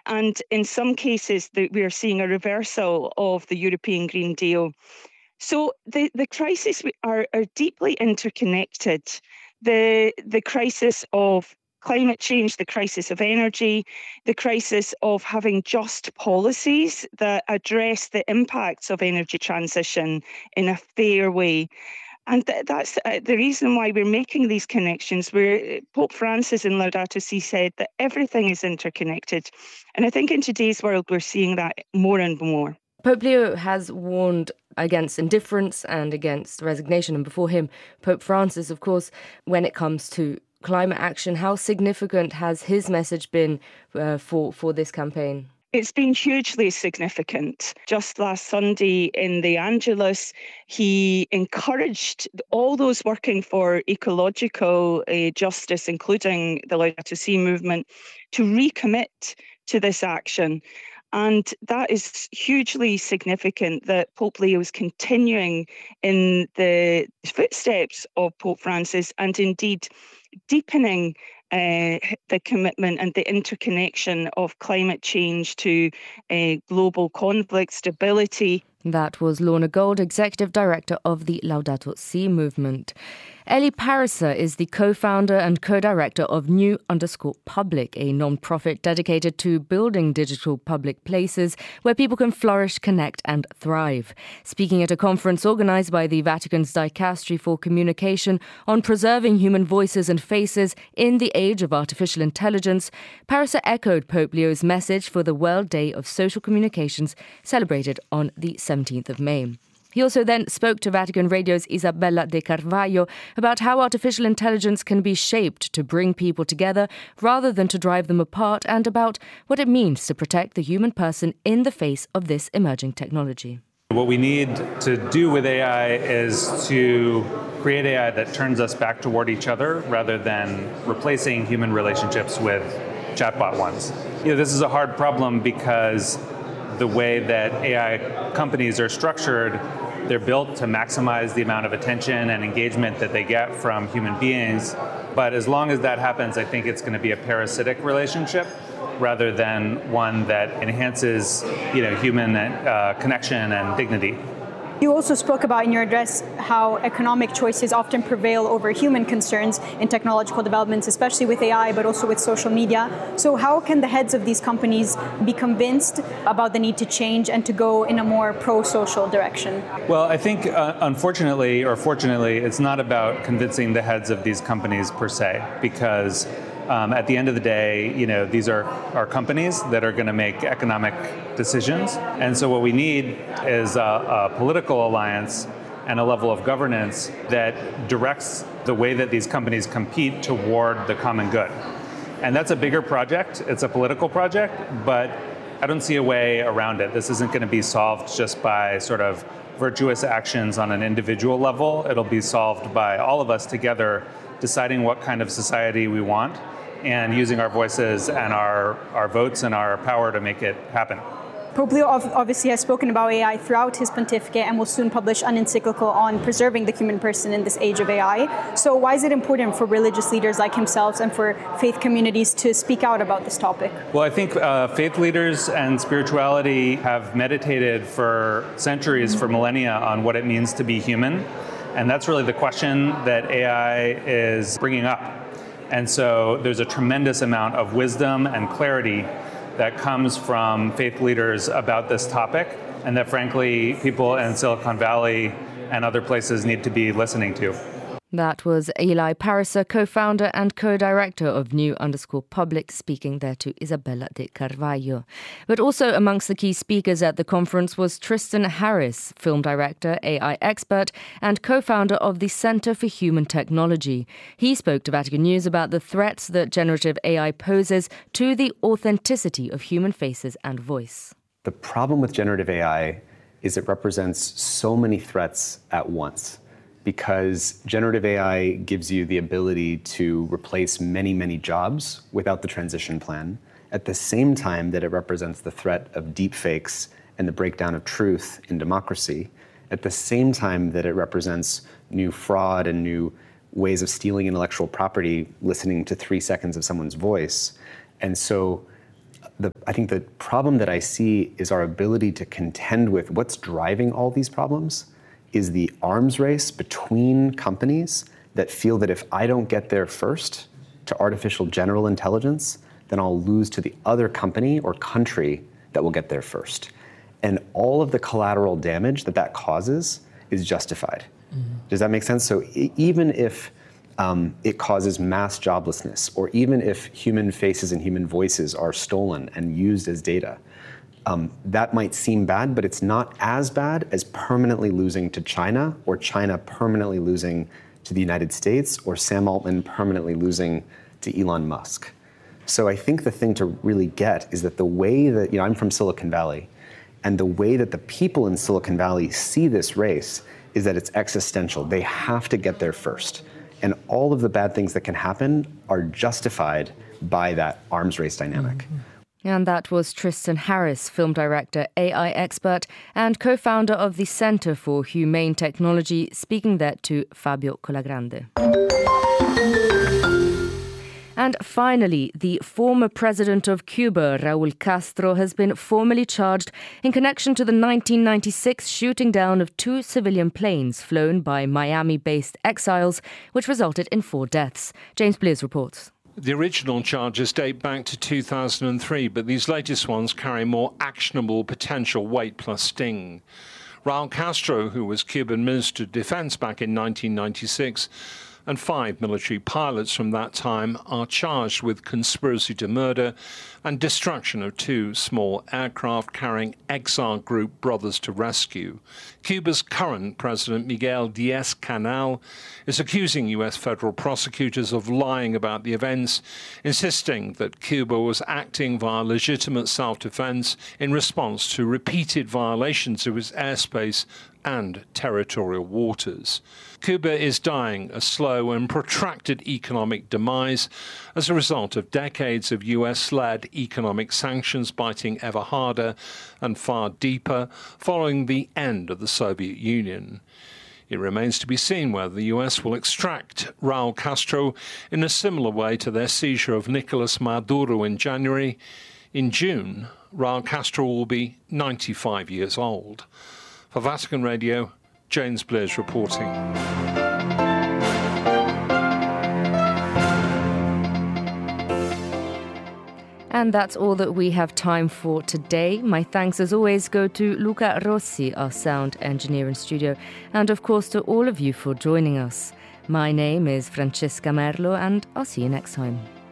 And in some cases, we are seeing a reversal of the European Green Deal. So the crises are deeply interconnected. The crisis of climate change, the crisis of energy, the crisis of having just policies that address the impacts of energy transition in a fair way. And that's the reason why we're making these connections. Pope Francis in Laudato Si said that everything is interconnected. And I think in today's world, we're seeing that more and more. Pope Leo has warned against indifference and against resignation. And before him, Pope Francis, of course, when it comes to climate action, how significant has his message been for this campaign? It's been hugely significant. Just last Sunday in the Angelus, he encouraged all those working for ecological justice, including the Laudato Si movement, to recommit to this action. And that is hugely significant that Pope Leo is continuing in the footsteps of Pope Francis and indeed deepening the commitment and the interconnection of climate change to global conflict, stability. That was Lorna Gold, Executive Director of the Laudato Si movement. Eli Pariser is the co-founder and co-director of New_Public, a non-profit dedicated to building digital public places where people can flourish, connect and thrive. Speaking at a conference organised by the Vatican's Dicastery for Communication on preserving human voices and faces in the age of artificial intelligence, Pariser echoed Pope Leo's message for the World Day of Social Communications celebrated on the 17th of May. He also then spoke to Vatican Radio's Isabella De Carvalho about how artificial intelligence can be shaped to bring people together rather than to drive them apart, and about what it means to protect the human person in the face of this emerging technology. What we need to do with AI is to create AI that turns us back toward each other rather than replacing human relationships with chatbot ones. This is a hard problem because the way that AI companies are structured, they're built to maximize the amount of attention and engagement that they get from human beings. But as long as that happens, I think it's going to be a parasitic relationship rather than one that enhances, human connection and dignity. You also spoke about in your address how economic choices often prevail over human concerns in technological developments, especially with AI, but also with social media. So how can the heads of these companies be convinced about the need to change and to go in a more pro-social direction? Well, I think unfortunately or fortunately, it's not about convincing the heads of these companies per se, because at the end of the day, these are companies that are going to make economic decisions. And so what we need is a political alliance and a level of governance that directs the way that these companies compete toward the common good. And that's a bigger project. It's a political project, but I don't see a way around it. This isn't going to be solved just by sort of virtuous actions on an individual level. It'll be solved by all of us together deciding what kind of society we want and using our voices and our votes and our power to make it happen. Pope Leo obviously has spoken about AI throughout his pontificate and will soon publish an encyclical on preserving the human person in this age of AI. So why is it important for religious leaders like himself and for faith communities to speak out about this topic? Well, I think faith leaders and spirituality have meditated for centuries, for millennia, on what it means to be human. And that's really the question that AI is bringing up. And so there's a tremendous amount of wisdom and clarity that comes from faith leaders about this topic, and that frankly people in Silicon Valley and other places need to be listening to. That was Eli Pariser, co-founder and co-director of New_Public, speaking there to Isabella De Carvalho. But also amongst the key speakers at the conference was Tristan Harris, film director, AI expert, and co-founder of the Center for Human Technology. He spoke to Vatican News about the threats that generative AI poses to the authenticity of human faces and voice. The problem with generative AI is it represents so many threats at once, because generative AI gives you the ability to replace many, many jobs without the transition plan, at the same time that it represents the threat of deepfakes and the breakdown of truth in democracy, at the same time that it represents new fraud and new ways of stealing intellectual property, listening to 3 seconds of someone's voice. And so I think the problem that I see is our ability to contend with what's driving all these problems is the arms race between companies that feel that if I don't get there first to artificial general intelligence, then I'll lose to the other company or country that will get there first. And all of the collateral damage that causes is justified. Does that make sense? So even if it causes mass joblessness, or even if human faces and human voices are stolen and used as data, that might seem bad, but it's not as bad as permanently losing to China, or China permanently losing to the United States, or Sam Altman permanently losing to Elon Musk. So I think the thing to really get is that the way that, I'm from Silicon Valley, and the way that the people in Silicon Valley see this race is that it's existential. They have to get there first. And all of the bad things that can happen are justified by that arms race dynamic. And that was Tristan Harris, film director, AI expert, and co-founder of the Center for Humane Technology, speaking there to Fabio Colagrande. And finally, the former president of Cuba, Raúl Castro, has been formally charged in connection to the 1996 shooting down of 2 civilian planes flown by Miami-based exiles, which resulted in 4 deaths. James Bliers reports. The original charges date back to 2003, but these latest ones carry more actionable potential weight plus sting. Raúl Castro, who was Cuban Minister of Defense back in 1996, and 5 military pilots from that time are charged with conspiracy to murder and destruction of 2 small aircraft carrying exile group Brothers to Rescue. Cuba's current president, Miguel Díaz-Canel, is accusing U.S. federal prosecutors of lying about the events, insisting that Cuba was acting via legitimate self-defense in response to repeated violations of its airspace and territorial waters. Cuba is dying a slow and protracted economic demise as a result of decades of US-led economic sanctions biting ever harder and far deeper following the end of the Soviet Union. It remains to be seen whether the US will extract Raúl Castro in a similar way to their seizure of Nicolas Maduro in January. In June, Raúl Castro will be 95 years old. For Vatican Radio, James Bliers reporting. And that's all that we have time for today. My thanks, as always, go to Luca Rossi, our sound engineer in studio, and of course to all of you for joining us. My name is Francesca Merlo, and I'll see you next time.